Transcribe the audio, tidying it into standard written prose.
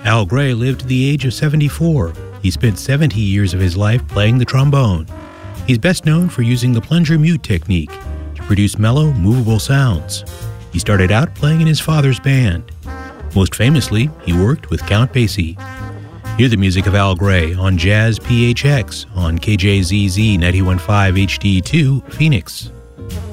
Al Gray lived to the age of 74. He spent 70 years of his life playing the trombone. He's best known for using the plunger mute technique to produce mellow, movable sounds. He started out playing in his father's band. Most famously, he worked with Count Basie. Hear the music of Al Gray on Jazz PHX on KJZZ 91.5 HD2, Phoenix.